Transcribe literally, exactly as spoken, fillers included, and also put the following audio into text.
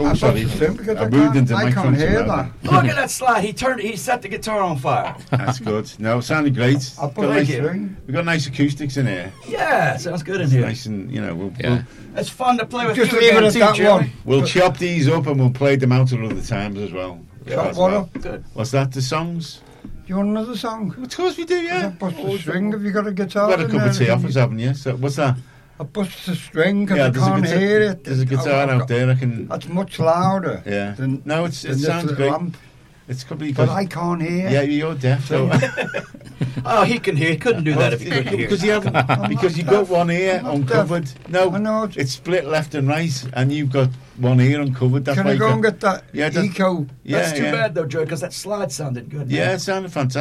Oh, I sorry. Because I I moved can't, into the I can't microphone hear too loud. that. Look at that slide. He turned. He set the guitar on fire. That's good. No, it sounded great. I Got put a a nice, string. we've got nice acoustics in here. Yeah, sounds good in It's here. nice and, you know, we'll, Yeah. It's fun to play with Just you leave again it at too, that Jerry. one. we'll, we'll chop these up and we'll play them out at other times as well. Chop As what well. up? Good. What's that, the songs? Do you want another song? Of course we do, yeah. I bust a string if you got a guitar. We've got a in cup there, of tea can off you- us, haven't you? So what's that? I bust a string because Yeah, I there's a can't guitar- hear it. There's a I've- guitar I've out got- there. I can. That's much louder. Yeah. Than, No, it's than it this sounds little great. amp. It's probably But because I can't hear. yeah, you're deaf. So Oh, he can hear. He couldn't do that if he couldn't hear. because you haven't because you not got deaf. one ear I'm not uncovered. No, I know it's- it's split left and right, and you've got one ear uncovered. That's Can why I you go got- and get that Yeah, that- eco? Yeah, That's too yeah. bad though, Joe, because that slide sounded good. man. Yeah, it sounded fantastic.